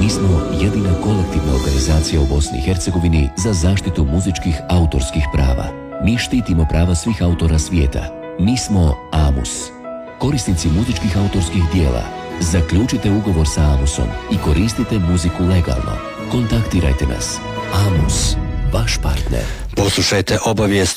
Mi smo jedina kolektivna organizacija u Bosni i Hercegovini za zaštitu muzičkih autorskih prava. Mi štitimo prava svih autora svijeta. Mi smo AMUS. Korisnici muzičkih autorskih dijela, zaključite ugovor sa AMUSom i koristite muziku legalno. Kontaktirajte nas. AMUS, vaš partner. Poslušajte obavijest